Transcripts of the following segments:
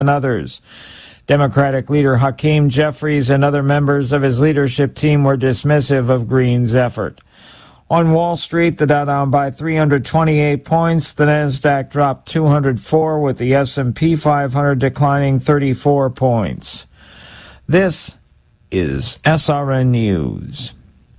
and others. Democratic leader Hakeem Jeffries and other members of his leadership team were dismissive of Green's effort. On Wall Street, the Dow down by 328 points. The Nasdaq dropped 204, with the S&P 500 declining 34 points. This is SRN News.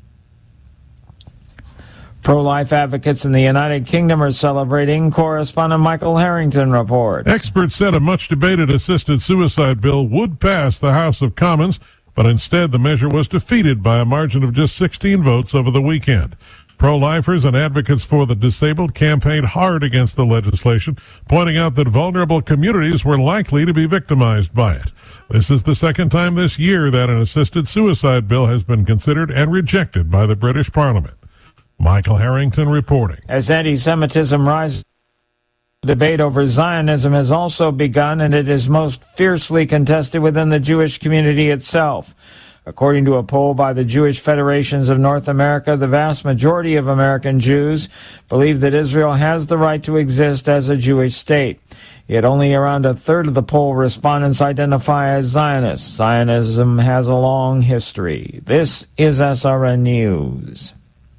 Pro-life advocates in the United Kingdom are celebrating. Correspondent Michael Harrington reports. Experts said a much-debated assisted suicide bill would pass the House of Commons, but instead the measure was defeated by a margin of just 16 votes over the weekend. Pro-lifers and advocates for the disabled campaigned hard against the legislation, pointing out that vulnerable communities were likely to be victimized by it. This is the second time this year that an assisted suicide bill has been considered and rejected by the British Parliament. Michael Harrington reporting. As anti-Semitism rises, the debate over Zionism has also begun, and it is most fiercely contested within the Jewish community itself. According to a poll by the Jewish Federations of North America, the vast majority of American Jews believe that Israel has the right to exist as a Jewish state. Yet only around a third of the poll respondents identify as Zionists. Zionism has a long history. This is SRN News.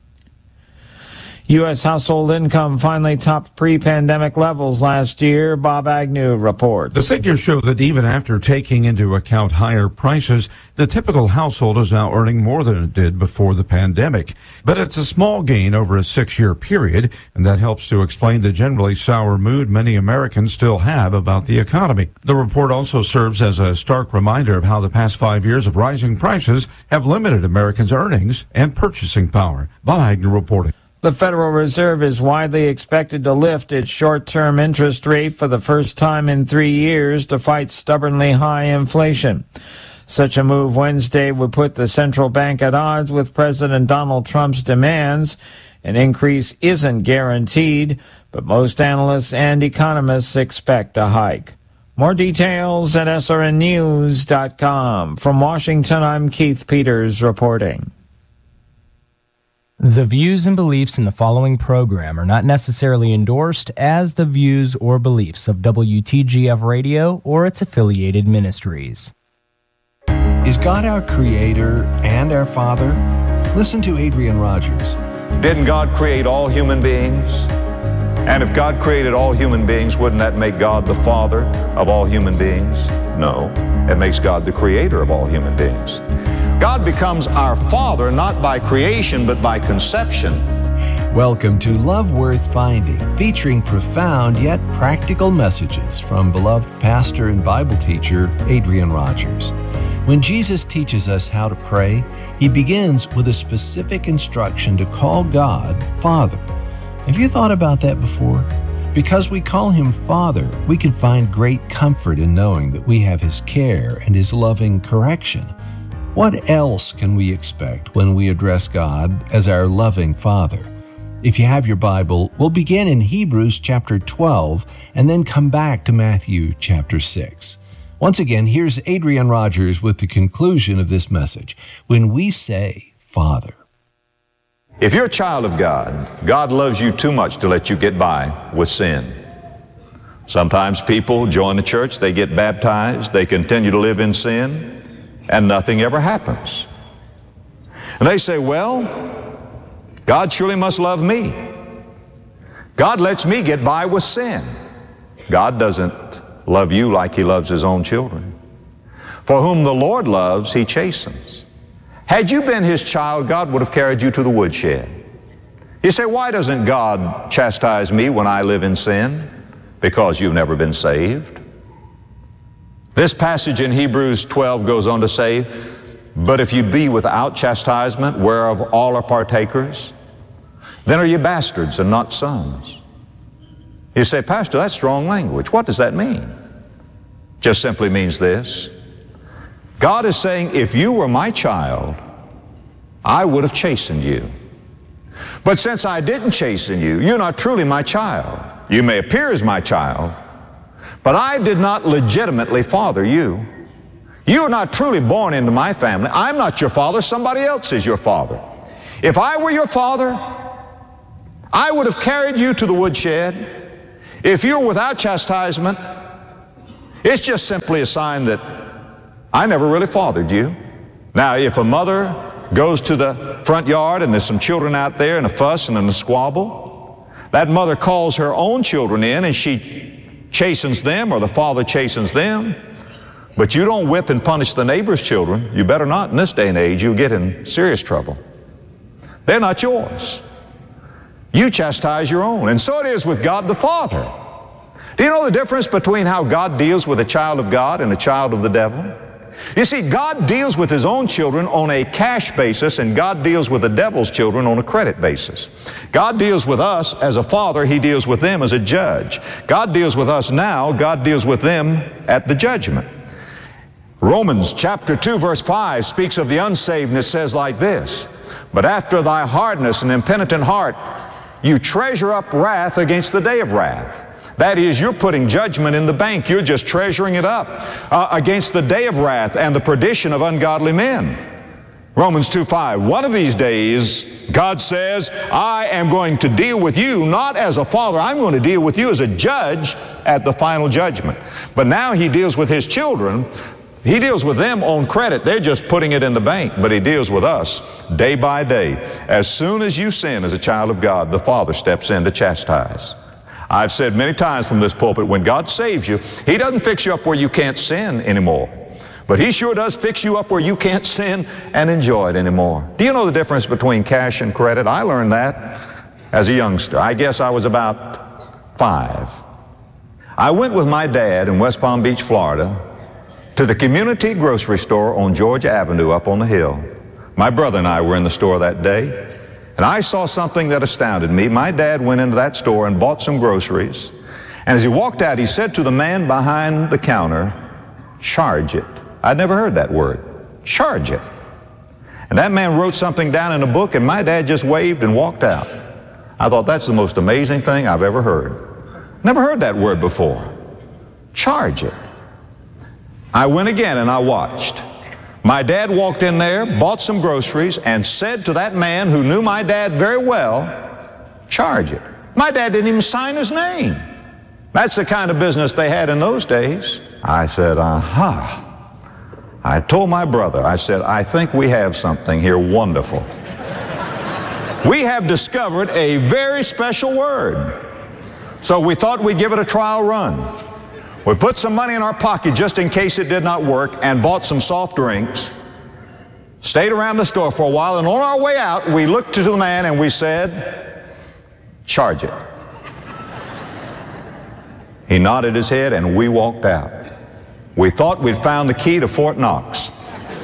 U.S. household income finally topped pre-pandemic levels last year. Bob Agnew reports. The figures show that even after taking into account higher prices, the typical household is now earning more than it did before the pandemic. But it's a small gain over a 6-year period, and that helps to explain the generally sour mood many Americans still have about the economy. The report also serves as a stark reminder of how the past 5 years of rising prices have limited Americans' earnings and purchasing power. Bob Agnew reporting. The Federal Reserve is widely expected to lift its short-term interest rate for the first time in 3 years to fight stubbornly high inflation. Such a move Wednesday would put the central bank at odds with President Donald Trump's demands. An increase isn't guaranteed, but most analysts and economists expect a hike. More details at srnnews.com. From Washington, I'm Keith Peters reporting. The views and beliefs in the following program are not necessarily endorsed as the views or beliefs of WTGF Radio or its affiliated ministries. Is God our Creator and our Father? Listen to Adrian Rogers. Didn't God create all human beings? And if God created all human beings, wouldn't that make God the Father of all human beings? No, it makes God the Creator of all human beings. God becomes our Father not by creation but by conception. Welcome to Love Worth Finding, featuring profound yet practical messages from beloved pastor and Bible teacher Adrian Rogers. When Jesus teaches us how to pray, he begins with a specific instruction to call God Father. Have you thought about that before? Because we call him Father, we can find great comfort in knowing that we have his care and his loving correction. What else can we expect when we address God as our loving Father? If you have your Bible, we'll begin in Hebrews chapter 12 and then come back to Matthew chapter 6. Once again, here's Adrian Rogers with the conclusion of this message. When we say Father. If you're a child of God, God loves you too much to let you get by with sin. Sometimes people join the church, they get baptized, they continue to live in sin, and nothing ever happens. And they say, well, God surely must love me. God lets me get by with sin. God doesn't love you like he loves his own children. For whom the Lord loves, he chastens. Had you been his child, God would have carried you to the woodshed. You say, why doesn't God chastise me when I live in sin? Because you've never been saved. This passage in Hebrews 12 goes on to say, but if you be without chastisement, whereof all are partakers, then are you bastards and not sons. You say, Pastor, that's strong language. What does that mean? Just simply means this. God is saying, if you were my child, I would have chastened you. But since I didn't chasten you, you're not truly my child. You may appear as my child, but I did not legitimately father you. You are not truly born into my family. I'm not your father. Somebody else is your father. If I were your father, I would have carried you to the woodshed. If you were without chastisement, It's just simply a sign that I never really fathered you. Now, if a mother goes to the front yard and there's some children out there in a fuss and in a squabble, that mother calls her own children in and she chastens them, or the father chastens them. But you don't whip and punish the neighbor's children. You better not in this day and age. You'll get in serious trouble. They're not yours. You chastise your own. And so it is with God the Father. Do you know the difference between how God deals with a child of God and a child of the devil? You see, God deals with His own children on a cash basis, and God deals with the devil's children on a credit basis. God deals with us as a father. He deals with them as a judge. God deals with us now. God deals with them at the judgment. Romans chapter 2 verse 5 speaks of the unsaved, and it says like this: "But after thy hardness and impenitent heart, you treasure up wrath against the day of wrath." That is, you're putting judgment in the bank. You're just treasuring it up against the day of wrath and the perdition of ungodly men. Romans 2:5, one of these days, God says, I am going to deal with you not as a father. I'm going to deal with you as a judge at the final judgment. But now He deals with His children. He deals with them on credit. They're just putting it in the bank. But He deals with us day by day. As soon as you sin as a child of God, the Father steps in to chastise. I've said many times from this pulpit, when God saves you, He doesn't fix you up where you can't sin anymore. But He sure does fix you up where you can't sin and enjoy it anymore. Do you know the difference between cash and credit? I learned that as a youngster. I guess I was about 5. I went with my dad in West Palm Beach, Florida, to the community grocery store on Georgia Avenue up on the hill. My brother and I were in the store that day, and I saw something that astounded me. My dad went into that store and bought some groceries, and as he walked out, he said to the man behind the counter, "Charge it." I'd never heard that word, charge it. And that man wrote something down in a book, and my dad just waved and walked out. I thought, that's the most amazing thing I've ever heard. Never heard that word before. Charge it. I went again and I watched. My dad walked in there, bought some groceries, and said to that man who knew my dad very well, "Charge it." My dad didn't even sign his name. That's the kind of business they had in those days. I said, aha. I told my brother, I said, I think we have something here wonderful. We have discovered a very special word. So we thought we'd give it a trial run. We put some money in our pocket just in case it did not work, and bought some soft drinks, stayed around the store for a while, and on our way out, we looked to the man and we said, "Charge it." He nodded his head and we walked out. We thought we'd found the key to Fort Knox.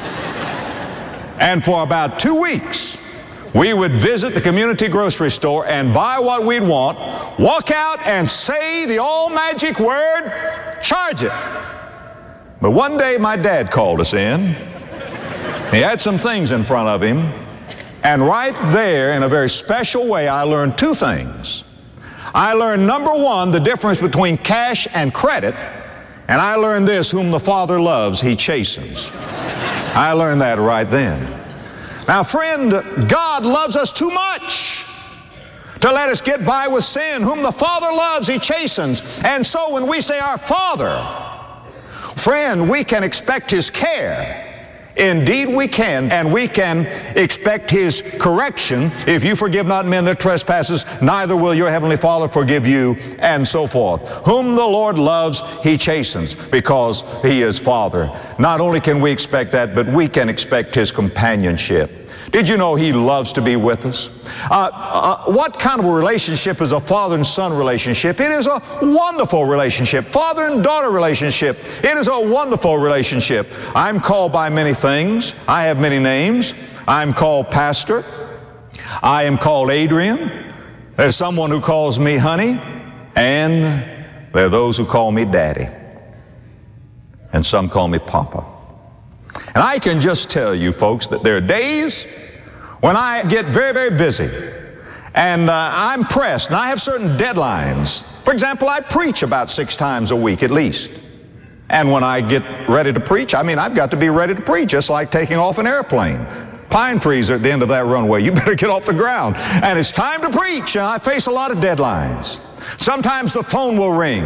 And for about 2 weeks, we would visit the community grocery store and buy what we'd want, walk out and say the all-magic word, "Charge it." But one day my dad called us in. He had some things in front of him, and right there, in a very special way, I learned 2 things. I learned, number 1, the difference between cash and credit, and I learned this: whom the Father loves, He chastens. I learned that right then. Now, friend, God loves us too much to let us get by with sin. Whom the Father loves, He chastens. And so when we say our Father, friend, we can expect His care. Indeed we can, and we can expect His correction. If you forgive not men their trespasses, neither will your heavenly Father forgive you, and so forth. Whom the Lord loves, He chastens, because He is Father. Not only can we expect that, but we can expect His companionship. Did you know He loves to be with us? What kind of a relationship is a father and son relationship? It is a wonderful relationship. Father and daughter relationship. It is a wonderful relationship. I'm called by many things. I have many names. I'm called Pastor. I am called Adrian. There's someone who calls me honey. And there are those who call me Daddy. And some call me Papa. And I can just tell you, folks, that there are days when I get very, very busy, and I'm pressed, and I have certain deadlines. For example, I preach about 6 times a week at least. And when I get ready to preach, I've got to be ready to preach, just like taking off an airplane. Pine trees are at the end of that runway. You better get off the ground. And it's time to preach, and I face a lot of deadlines. Sometimes the phone will ring.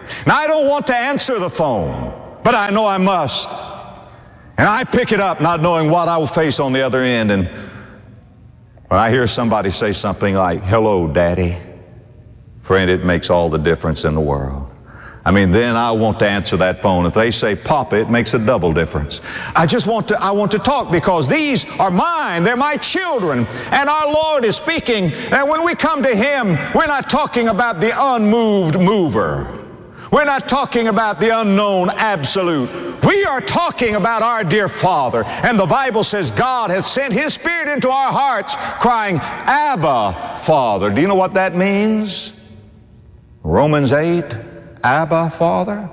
Now, I don't want to answer the phone, but I know I must. And I pick it up not knowing what I will face on the other end. And when I hear somebody say something like, "Hello, Daddy," friend, it makes all the difference in the world. I mean, then I want to answer that phone. If they say Papa, it makes a double difference. I want to talk because these are mine. They're my children. And our Lord is speaking. And when we come to Him, we're not talking about the unmoved mover. We're not talking about the unknown absolute. We are talking about our dear Father. And the Bible says God hath sent His Spirit into our hearts, crying, "Abba, Father." Do you know what that means? Romans 8. Abba, Father.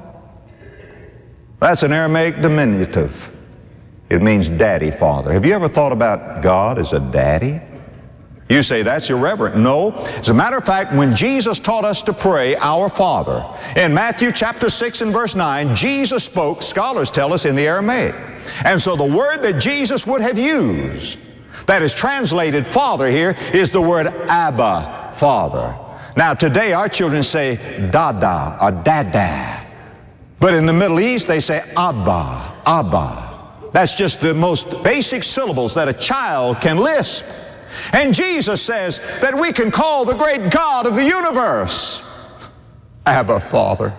That's an Aramaic diminutive. It means daddy, father. Have you ever thought about God as a daddy? You say that's irreverent. No. As a matter of fact, when Jesus taught us to pray, "Our Father," in Matthew chapter 6 and verse 9, Jesus spoke, scholars tell us, in the Aramaic. And so the word that Jesus would have used, that is translated Father here, is the word Abba, Father. Now, today our children say Dada or Dada. But in the Middle East, they say Abba, Abba. That's just the most basic syllables that a child can lisp. And Jesus says that we can call the great God of the universe Abba, Father.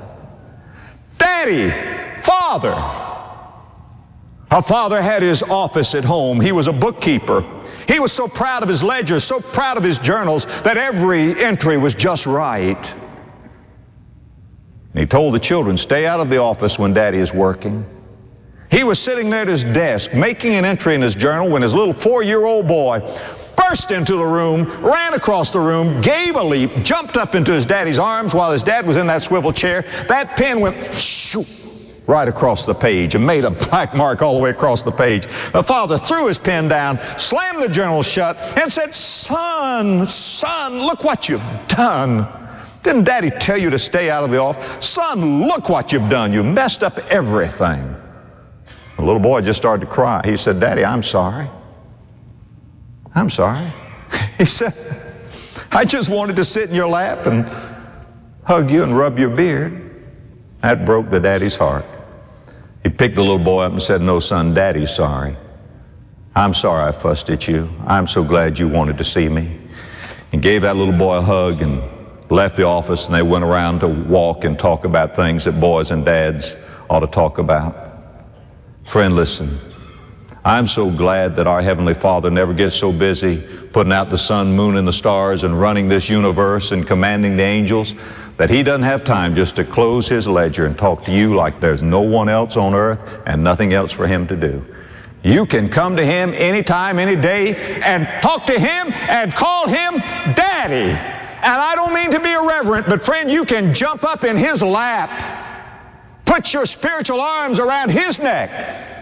Daddy, Father. Our father had his office at home. He was a bookkeeper. He was so proud of his ledgers, so proud of his journals, that every entry was just right. And he told the children, "Stay out of the office when Daddy is working." He was sitting there at his desk, making an entry in his journal, when his little 4-year-old boy burst into the room, ran across the room, gave a leap, jumped up into his daddy's arms while his dad was in that swivel chair. That pen went shoo, right across the page and made a black mark all the way across the page. The father threw his pen down, slammed the journal shut, and said, "Son, look what you've done. Didn't Daddy tell you to stay out of the office? Son, look what you've done. You messed up everything." The little boy just started to cry. He said, "Daddy, I'm sorry. I'm sorry." He said, "I just wanted to sit in your lap and hug you and rub your beard." That broke the daddy's heart. He picked the little boy up and said, "No, son, Daddy's sorry. I'm sorry I fussed at you. I'm so glad you wanted to see me." And gave that little boy a hug and left the office, and they went around to walk and talk about things that boys and dads ought to talk about. Friend, listen. I'm so glad that our Heavenly Father never gets so busy putting out the sun, moon, and the stars and running this universe and commanding the angels that He doesn't have time just to close His ledger and talk to you like there's no one else on earth and nothing else for Him to do. You can come to Him anytime, any day, and talk to Him and call Him Daddy. And I don't mean to be irreverent, but friend, you can jump up in His lap, put your spiritual arms around His neck.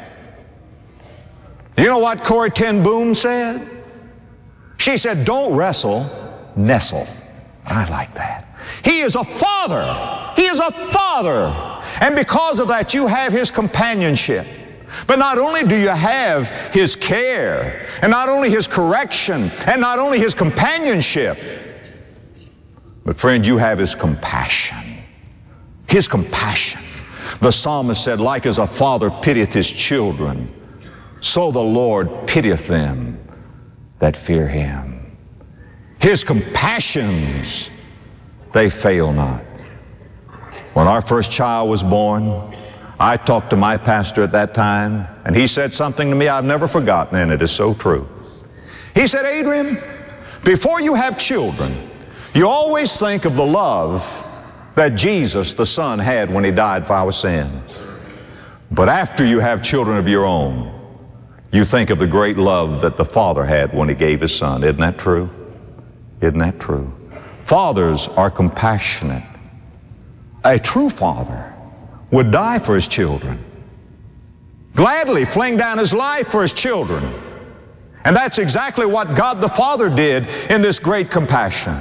You know what Corrie ten Boom said? She said, "Don't wrestle, nestle." I like that. He is a father. He is a father. And because of that, you have His companionship. But not only do you have His care, and not only His correction, and not only His companionship, but friend, you have His compassion. His compassion. The psalmist said, "Like as a father pitieth his children, so the Lord pitieth them that fear Him." His compassions, they fail not. When our first child was born, I talked to my pastor at that time, and he said something to me I've never forgotten, and it is so true. He said, "Adrian, before you have children, you always think of the love that Jesus, the Son, had when He died for our sins. But after you have children of your own, you think of the great love that the Father had when He gave His Son." Isn't that true? Isn't that true? Fathers are compassionate. A true father would die for his children, gladly fling down his life for his children. And that's exactly what God the Father did in this great compassion.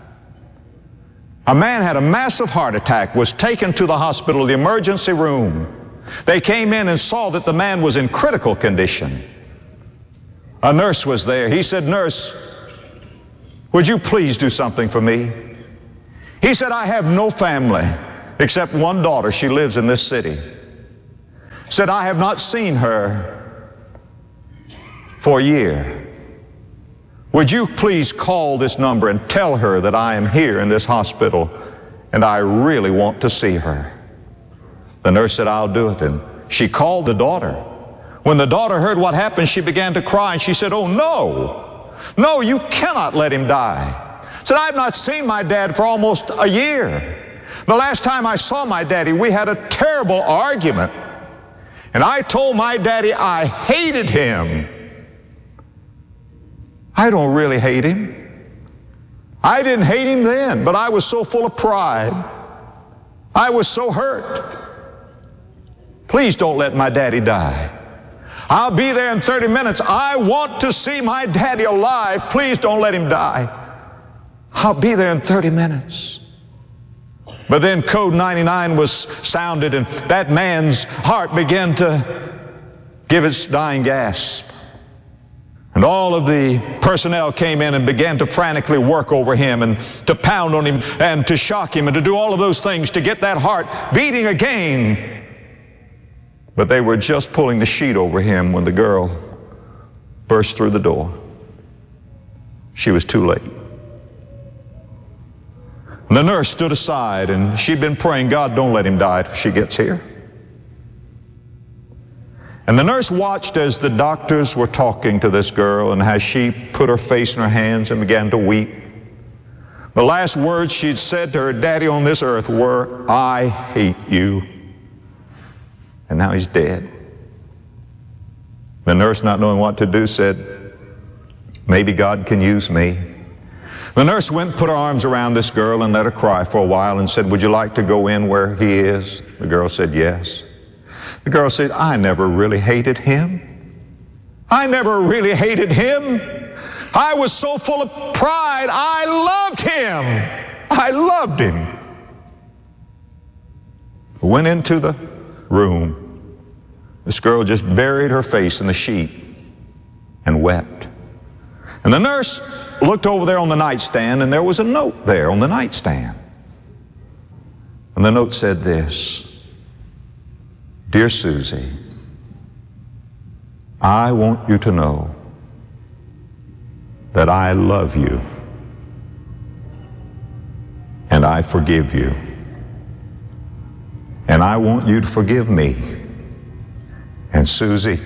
A man had a massive heart attack, was taken to the hospital, the emergency room. They came in and saw that the man was in critical condition. A nurse was there. He said, "Nurse, would you please do something for me?" He said, "I have no family. except one daughter. She lives in this city. Said, I have not seen her for a year. Would you please call this number and tell her that I am here in this hospital and I really want to see her? The nurse said, I'll do it. And she called the daughter. When the daughter heard what happened, she began to cry and she said, oh no, you cannot let him die. Said, I've not seen my dad for almost a year. The last time I saw my daddy, we had a terrible argument. And I told my daddy I hated him. I don't really hate him. I didn't hate him then, but I was so full of pride. I was so hurt. Please don't let my daddy die. I'll be there in 30 minutes. I want to see my daddy alive. Please don't let him die. I'll be there in 30 minutes. But then code 99 was sounded and that man's heart began to give its dying gasp. And all of the personnel came in and began to frantically work over him and to pound on him and to shock him and to do all of those things to get that heart beating again. But they were just pulling the sheet over him when the girl burst through the door. She was too late. And the nurse stood aside and she'd been praying, God, don't let him die till she gets here. And the nurse watched as the doctors were talking to this girl and as she put her face in her hands and began to weep. The last words she'd said to her daddy on this earth were, I hate you. And now he's dead. The nurse, not knowing what to do, said, maybe God can use me. The nurse went and put her arms around this girl and let her cry for a while and said, would you like to go in where he is? The girl said, yes. The girl said, I never really hated him. I never really hated him. I was so full of pride. I loved him. I loved him. Went into the room. This girl just buried her face in the sheet and wept. And the nurse looked over there on the nightstand, and there was a note there on the nightstand. And the note said this, Dear Susie, I want you to know that I love you and I forgive you. And I want you to forgive me. And Susie,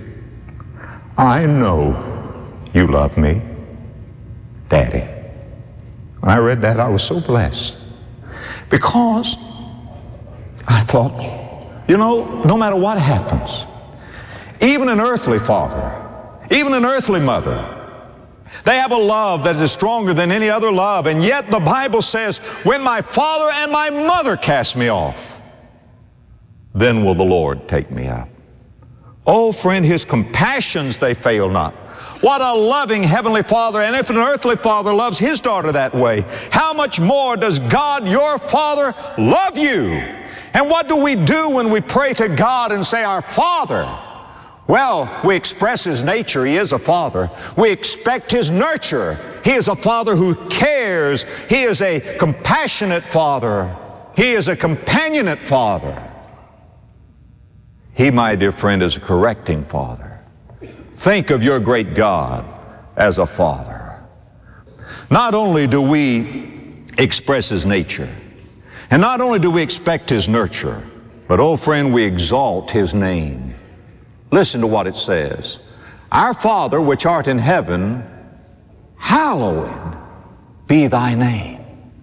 I know you love me, Daddy. When I read that, I was so blessed because I thought, you know, no matter what happens, even an earthly father, even an earthly mother, they have a love that is stronger than any other love. And yet the Bible says, when my father and my mother cast me off, then will the Lord take me up. Oh, friend, his compassions, they fail not. What a loving heavenly father. And if an earthly father loves his daughter that way, how much more does God, your Father, love you? And what do we do when we pray to God and say, our Father? Well, we express his nature. He is a father. We expect his nurture. He is a father who cares. He is a compassionate father. He is a companionate father. He, my dear friend, is a correcting father. Think of your great God as a father. Not only do we express his nature, and not only do we expect his nurture, but, oh friend, we exalt his name. Listen to what it says. Our Father, which art in heaven, hallowed be thy name.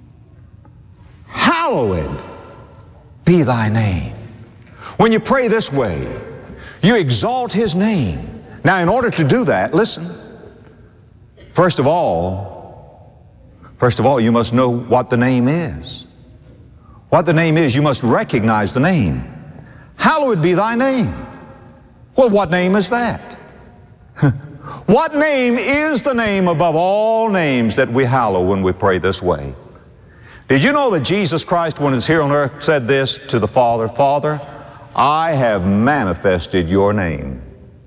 Hallowed be thy name. When you pray this way, you exalt his name. Now, in order to do that, listen. First of all, you must know what the name is. What the name is, you must recognize the name. Hallowed be thy name. Well, what name is that? What name is the name above all names that we hallow when we pray this way? Did you know that Jesus Christ, when he was here on earth, said this to the Father, Father, I have manifested your name.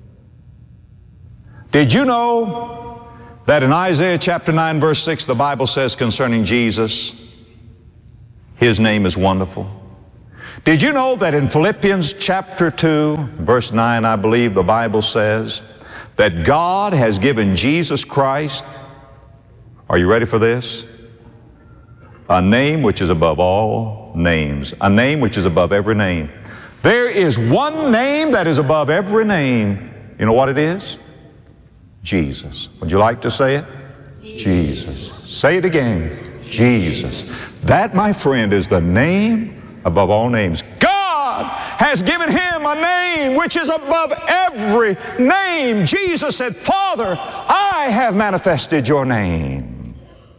Did you know that in Isaiah chapter 9, verse 6, the Bible says concerning Jesus, his name is wonderful. Did you know that in Philippians chapter 2, verse 9, I believe the Bible says that God has given Jesus Christ, are you ready for this? A name which is above all names, a name which is above every name. There is one name that is above every name. You know what it is? Jesus. Would you like to say it? Jesus. Say it again. Jesus. That, my friend, is the name above all names. God has given him a name which is above every name. Jesus said, Father, I have manifested your name.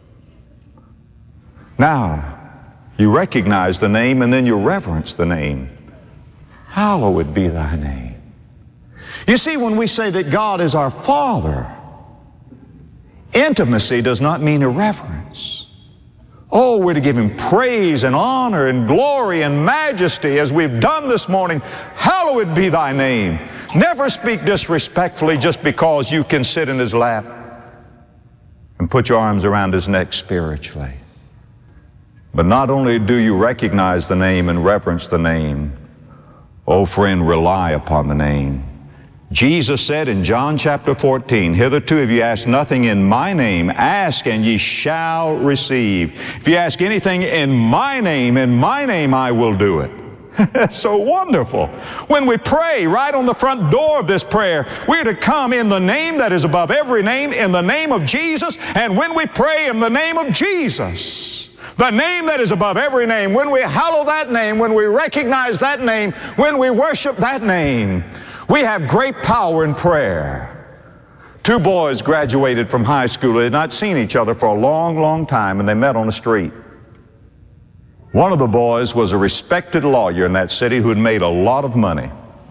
Now, you recognize the name and then you reverence the name. Hallowed be thy name. You see, when we say that God is our Father, intimacy does not mean irreverence. Oh, we're to give him praise and honor and glory and majesty as we've done this morning. Hallowed be thy name. Never speak disrespectfully just because you can sit in his lap and put your arms around his neck spiritually. But not only do you recognize the name and reverence the name, oh friend, rely upon the name. Jesus said in John chapter 14, hitherto have you asked nothing in my name, ask and ye shall receive. If you ask anything in my name I will do it. That's so wonderful. When we pray, right on the front door of this prayer, we're to come in the name that is above every name, in the name of Jesus. And when we pray in the name of Jesus, the name that is above every name, when we hallow that name, when we recognize that name, when we worship that name, we have great power in prayer. Two boys graduated from high school. They had not seen each other for a long, long time, and they met on the street. One of the boys was a respected lawyer in that city who had made a lot of money.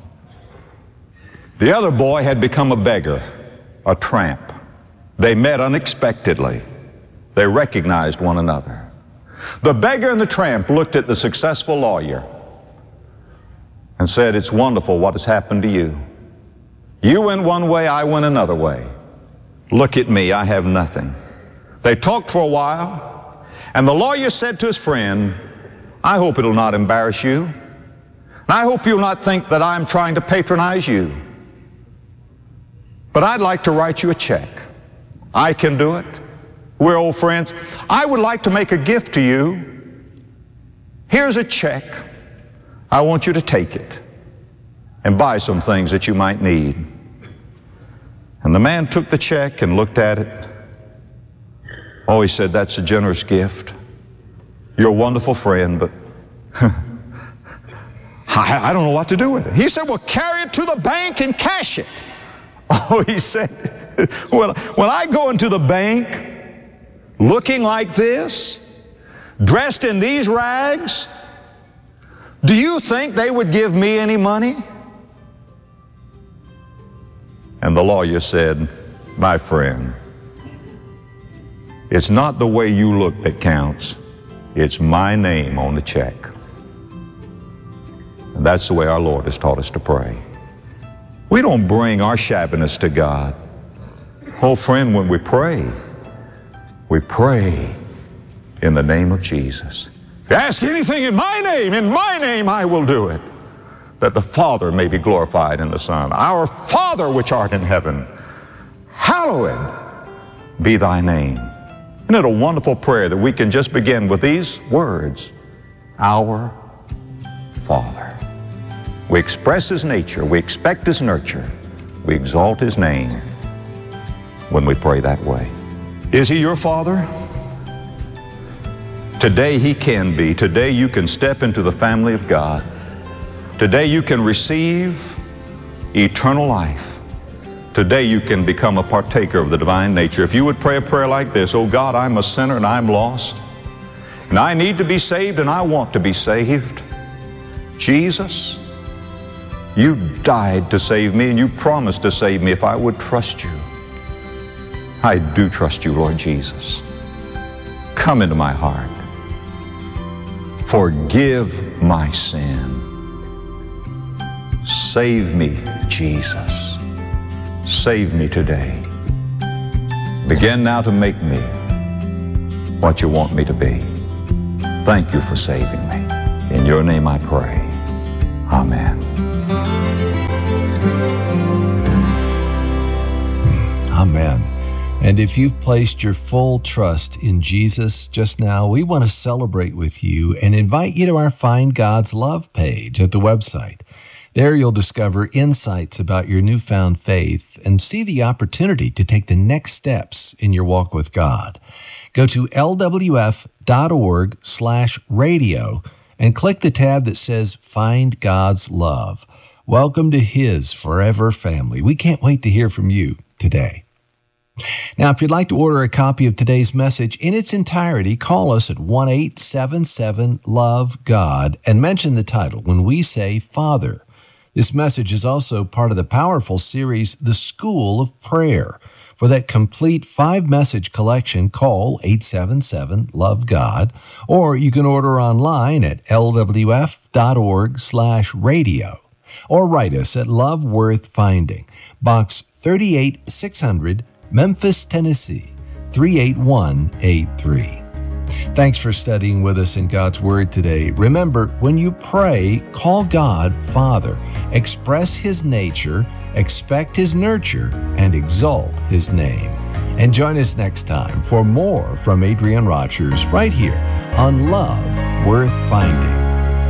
The other boy had become a beggar, a tramp. They met unexpectedly. They recognized one another. The beggar and the tramp looked at the successful lawyer and said, it's wonderful what has happened to you. You went one way, I went another way. Look at me, I have nothing. They talked for a while, and the lawyer said to his friend, I hope it'll not embarrass you. And I hope you'll not think that I'm trying to patronize you. But I'd like to write you a check. I can do it. We're old friends. I would like to make a gift to you. Here's a check. I want you to take it and buy some things that you might need. And the man took the check and looked at it. Oh, he said, that's a generous gift. You're a wonderful friend, but I don't know what to do with it. He said, well, carry it to the bank and cash it. Oh, he said, well, when I go into the bank looking like this, dressed in these rags, do you think they would give me any money? And the lawyer said, my friend, it's not the way you look that counts. It's my name on the check. And that's the way our Lord has taught us to pray. We don't bring our shabbiness to God. Oh, friend, when we pray in the name of Jesus. Ask anything in my name I will do it, that the Father may be glorified in the Son. Our Father which art in heaven, hallowed be thy name. Isn't it a wonderful prayer that we can just begin with these words? Our Father. We express his nature, we expect his nurture, we exalt his name when we pray that way. Is he your Father? Today he can be. Today you can step into the family of God. Today you can receive eternal life. Today you can become a partaker of the divine nature. If you would pray a prayer like this, oh God, I'm a sinner and I'm lost, and I need to be saved and I want to be saved. Jesus, you died to save me and you promised to save me if I would trust you. I do trust you, Lord Jesus. Come into my heart. Forgive my sin. Save me, Jesus. Save me today. Begin now to make me what you want me to be. Thank you for saving me. In your name I pray. Amen. Amen. And if you've placed your full trust in Jesus just now, we want to celebrate with you and invite you to our Find God's Love page at the website. There you'll discover insights about your newfound faith and see the opportunity to take the next steps in your walk with God. Go to lwf.org/radio and click the tab that says Find God's Love. Welcome to His forever family. We can't wait to hear from you today. Now, if you'd like to order a copy of today's message in its entirety, call us at 1-877-LOVE-GOD and mention the title when we say Father. This message is also part of the powerful series, The School of Prayer. For that complete 5-message collection, call 877-LOVE-GOD, or you can order online at lwf.org/radio, or write us at Love Worth Finding, Box 38600, Memphis, Tennessee, 38183. Thanks for studying with us in God's Word today. Remember, when you pray, call God Father. Express His nature, expect His nurture, and exalt His name. And join us next time for more from Adrian Rogers right here on Love Worth Finding.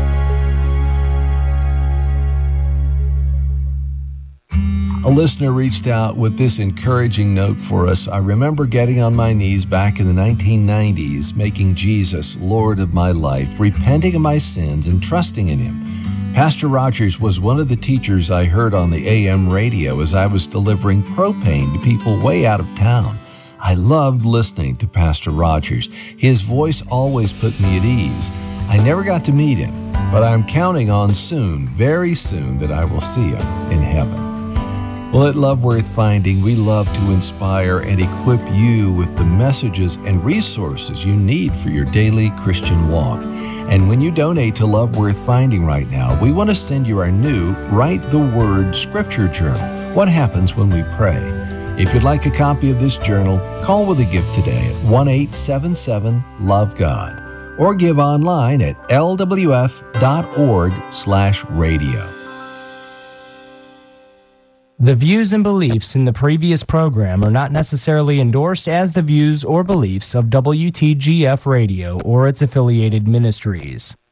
A listener reached out with this encouraging note for us. I remember getting on my knees back in the 1990s, making Jesus Lord of my life, repenting of my sins and trusting in Him. Pastor Rogers was one of the teachers I heard on the AM radio as I was delivering propane to people way out of town. I loved listening to Pastor Rogers. His voice always put me at ease. I never got to meet him, but I'm counting on soon, very soon, that I will see him in heaven. Well, at Love Worth Finding, we love to inspire and equip you with the messages and resources you need for your daily Christian walk. And when you donate to Love Worth Finding right now, we want to send you our new Write the Word Scripture Journal, What Happens When We Pray. If you'd like a copy of this journal, call with a gift today at 1-877-LOVE-GOD or give online at lwf.org/radio. The views and beliefs in the previous program are not necessarily endorsed as the views or beliefs of WTGF Radio or its affiliated ministries.